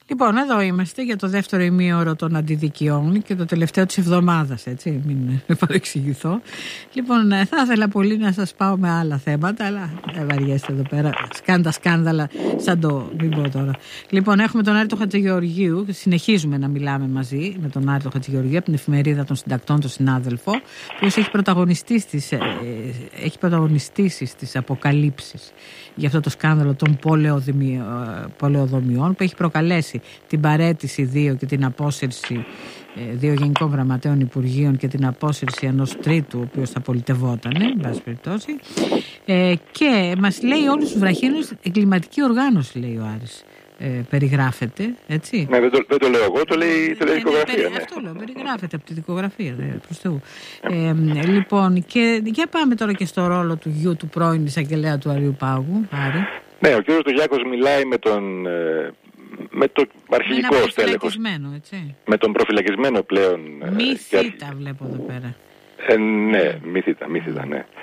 Λοιπόν, εδώ είμαστε για το δεύτερο ημίωρο των αντιδικιών και το τελευταίο της εβδομάδας, έτσι, μην παρεξηγηθώ. Λοιπόν, θα ήθελα πολύ να σας πάω με άλλα θέματα, αλλά δεν βαριέστε εδώ πέρα, σκάνδαλα, σαν το, μην πω τώρα. Λοιπόν, έχουμε τον Άρη τον Χατζηγεωργίου, συνεχίζουμε να μιλάμε μαζί με τον Άρη τον Χατζηγεωργίου από την Εφημερίδα των Συντακτών, τον συνάδελφο, ο οποίος έχει πρωταγωνιστήσει στις αποκαλύψεις για αυτό το σκάνδαλο των πολεοδομιών που έχει προκαλέσει την παραίτηση 2 και την απόσυρση 2 γενικών γραμματέων υπουργείων και την απόσυρση ενός τρίτου ο οποίος θα πολιτευόταν, εν πάση περιπτώσει, και μας λέει όλους τους βραχίονους εγκληματική οργάνωση, λέει ο Άρης. Περιγράφεται, έτσι. Ναι, δεν το λέω εγώ, το λέει η δικογραφία. Αυτό λέω, περιγράφεται από τη δικογραφία, προς Θεού. Λοιπόν, και για πάμε τώρα και στο ρόλο του γιου του πρώην εισαγγελέα του Αριού Πάγου, Άρη. Ναι, ο κύριος Ντογιάκος μιλάει με το αρχηγικό στέλεχος. Με τον προφυλακισμένο πλέον. Μη θήτα βλέπω εδώ πέρα. Ναι, μη θήτα, ναι.